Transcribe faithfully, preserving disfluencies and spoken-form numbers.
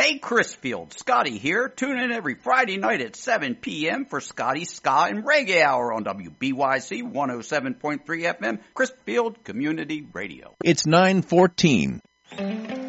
Hey, Chrisfield, Scotty here. Tune in every Friday night at seven p.m. for Scotty's Ska and Reggae Hour on W B Y C one oh seven point three F M, Chrisfield Community Radio. It's nine fourteen.